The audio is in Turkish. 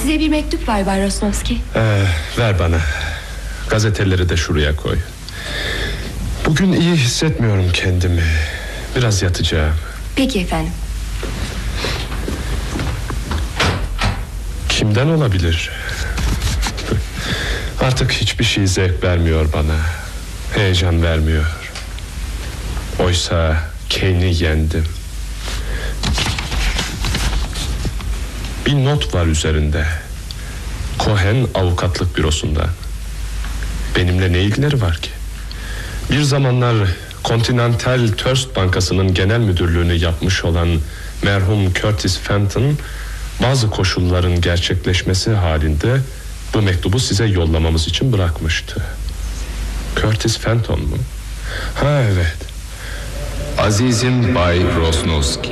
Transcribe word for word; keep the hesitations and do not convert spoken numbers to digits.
Size bir mektup var Bay Rosnovski. Ee, ver bana. Gazeteleri de şuraya koy. Bugün iyi hissetmiyorum kendimi. Biraz yatacağım. Peki efendim. Kimden olabilir? Artık hiçbir şey zevk vermiyor bana. Heyecan vermiyor. Oysa Kane'i yendim. Bir not var üzerinde. Cohen avukatlık bürosundan. Benimle ne ilgileri var ki? Bir zamanlar Continental Trust Bankası'nın genel müdürlüğünü yapmış olan merhum Curtis Fenton, bazı koşulların gerçekleşmesi halinde bu mektubu size yollamamız için bırakmıştı. Curtis Fenton mu? Ha, evet. Azizim Bay Rosnovski,